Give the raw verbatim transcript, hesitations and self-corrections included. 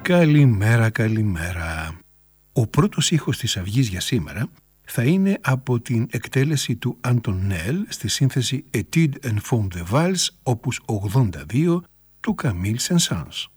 Καλημέρα, καλημέρα. Ο πρώτος ήχος της αυγής για σήμερα θα είναι από την εκτέλεση του Άντων Νέλ στη σύνθεση Etude en forme de valse, όπους ογδόντα δύο του Καμίλ Σεν-Σάνς.